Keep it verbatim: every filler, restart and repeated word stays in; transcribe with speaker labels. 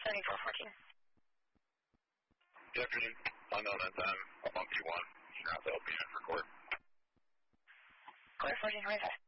Speaker 1: seventy-four fourteen.
Speaker 2: Good afternoon. Unknown at time. I'm on P one. You're out to L P N for court.
Speaker 1: Court fourteen twenty-five.